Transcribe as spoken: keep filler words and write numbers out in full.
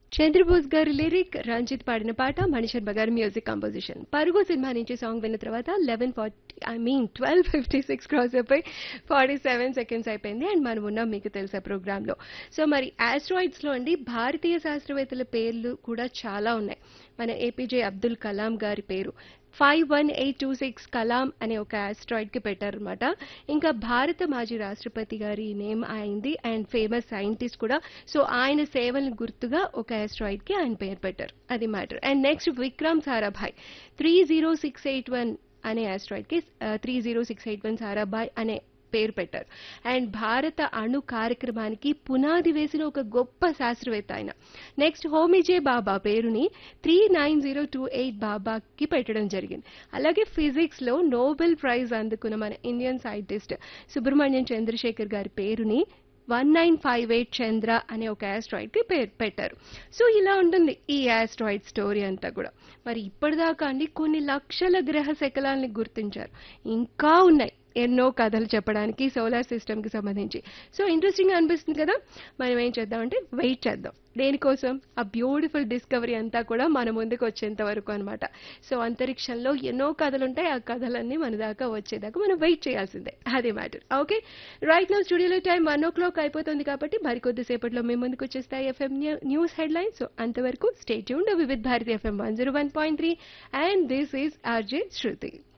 చంద్రబోస్ గారి లిరిక్, రంజిత్ పాడిన పాట, మణిశర్మ గారి మ్యూజిక్ కంపోజిషన్. పరుగు సినిమా నుంచి సాంగ్ విన్న తర్వాత eleven forty I mean twelve fifty six cross అయిపోయి ఫార్టీ సెవెన్ సెకండ్స్ అయిపోయింది. అండ్ మనం ఉన్నాం మీకు తెలుసా ప్రోగ్రామ్ లో. సో మరి ఆస్ట్రాయిడ్స్ లో అండి భారతీయ శాస్త్రవేత్తల పేర్లు కూడా చాలా ఉన్నాయి. మన ఏపీజే అబ్దుల్ కలాం గారి పేరు five one eight two six Kalam అనే ఒక ఆస్ట్రాయిడ్ కి పెట్టారనమాట. ఇంకా భారత మాజీ రాష్ట్రపతి గారి నేమ్ అయింది అండ్ ఫేమస్ సైంటిస్ట్ కూడా. సో ఆయన సేవలను గుర్తుగా ఒక ఆస్ట్రాయిడ్ కి ఆయన పేరు పెట్టారు. అది matter. And next Vikram Sarabhai three zero six eight one అనే ఆస్ట్రాయిడ్ కి three zero six eight one Sarabhai అనే పేరు పెట్టారు. అండ్ భారత అణు కార్యక్రమానికి పునాది వేసిన ఒక గొప్ప శాస్త్రవేత్త ఆయన. నెక్స్ట్ హోమిజే బాబా పేరుని three nine zero two eight బాబాకి పెట్టడం జరిగింది. అలాగే ఫిజిక్స్ లో నోబెల్ ప్రైజ్ అందుకున్న మన ఇండియన్ సైంటిస్ట్ సుబ్రహ్మణ్యం చంద్రశేఖర్ గారి పేరుని వన్ నైన్ ఫైవ్ ఎయిట్ చంద్ర అనే ఒక ఆస్ట్రాయిడ్ కి పేరు పెట్టారు. సో ఇలా ఉంటుంది ఈ ఆస్ట్రాయిడ్ స్టోరీ అంతా కూడా. మరి ఇప్పటిదాకా అండి కొన్ని లక్షల గ్రహ శకలాల్ని గుర్తించారు. ఇంకా ఉన్నాయి ఎన్నో కథలు చెప్పడానికి సోలార్ సిస్టమ్ కి సంబంధించి. సో ఇంట్రెస్టింగ్ అనిపిస్తుంది కదా. మనం ఏం చేద్దామంటే వెయిట్ చేద్దాం దేనికోసం, ఆ బ్యూటిఫుల్ డిస్కవరీ అంతా కూడా మన ముందుకు వచ్చేంత వరకు అనమాట. సో అంతరిక్షంలో ఎన్నో కథలు ఉంటాయి. ఆ కథలన్నీ మన దాకా వచ్చేదాకా మనం వెయిట్ చేయాల్సిందే. అదే మ్యాటర్. ఓకే, రైట్ నౌ స్టూడియోలో టైం వన్ ఓ క్లాక్ అయిపోతుంది కాబట్టి మరికొద్ది సేపట్లో మీ ముందుకు వచ్చేస్తాయి FM news head line. So అంతవరకు stay tuned Vividh Bharati FM one zero one point three and this is RJ Shruti.